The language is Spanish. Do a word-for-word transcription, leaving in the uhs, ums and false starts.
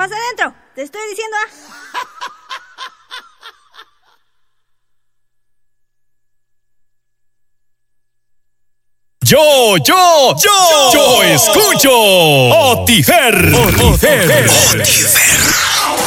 pasa adentro? Te estoy diciendo, ¿ah? Yo, yo, yo, yo escucho Otifer. Otifer. Otifer.